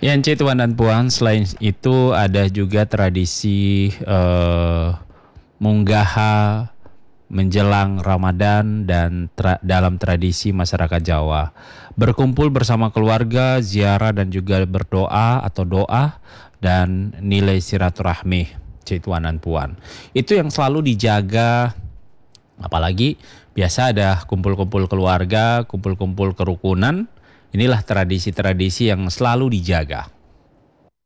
Ya, Ence, Tuan dan Puan, selain itu ada juga tradisi munggaha menjelang Ramadan dan dalam tradisi masyarakat Jawa. Berkumpul bersama keluarga, ziarah dan juga berdoa atau doa dan nilai silaturahmi, Tuan dan Puan. Itu yang selalu dijaga, apalagi biasa ada kumpul-kumpul keluarga, kumpul-kumpul kerukunan. Inilah tradisi-tradisi yang selalu dijaga.